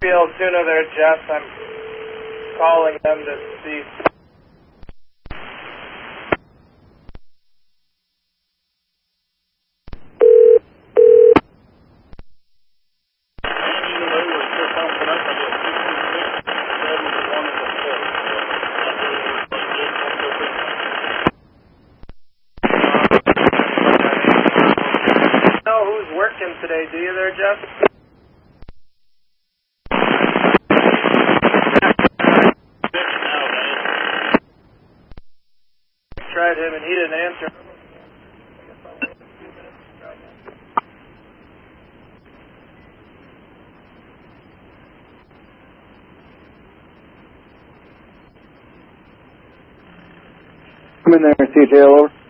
Altoona there, Jeff. I'm calling them to see. Know who's working today, do you there, Jeff? Tried him and he didn't answer. Come in there, CJ, over.